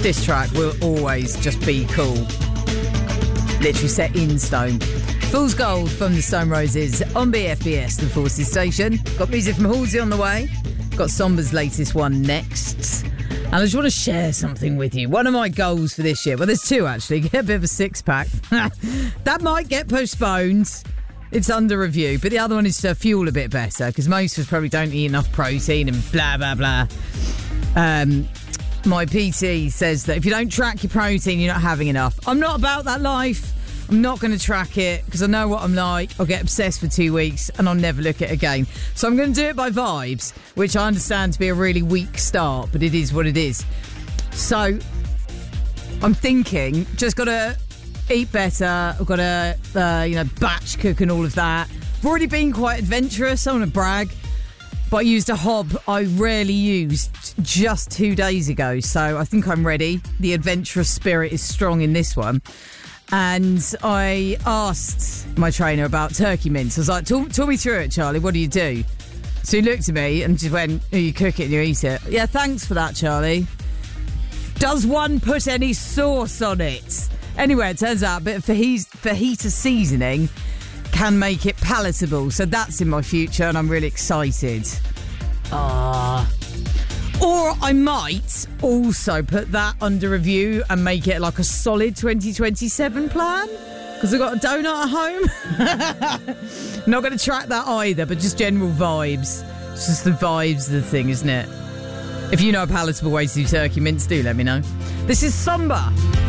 This track will always just be cool. Literally set in stone. Fool's Gold from the Stone Roses on BFBS, the Forces Station. Got music from Halsey on the way. Got Somber's latest one next. And I just want to share something with you. One of my goals for this year, well, there's two actually. Get a bit of a six-pack. That might get postponed. It's under review. But the other one is to fuel a bit better, because most of us probably don't eat enough protein and blah, blah, blah. My PT says that if you don't track your protein, you're not having enough. I'm not about that life. I'm not going to track it because I know what I'm like. I'll get obsessed for 2 weeks and I'll never look at it again. So I'm going to do it by vibes, which I understand to be a really weak start, but it is what it is. So I'm thinking, just got to eat better. I've got to, batch cook and all of that. I've already been quite adventurous. I want to brag. But I used a hob I rarely used just 2 days ago. So I think I'm ready. The adventurous spirit is strong in this one. And I asked my trainer about turkey mince. I was like, talk me through it, Charlie. What do you do? So he looked at me and just went, oh, you cook it and you eat it. Yeah, thanks for that, Charlie. Does one put any sauce on it? Anyway, it turns out a bit of fajita seasoning can make it palatable. So that's in my future and I'm really excited. Or I might also put that under review and make it like a solid 2027 plan. Because I've got a donut at home. Not going to track that either, but just general vibes. It's just the vibes of the thing, isn't it? If you know a palatable way to do turkey mince, do let me know. This is Somber.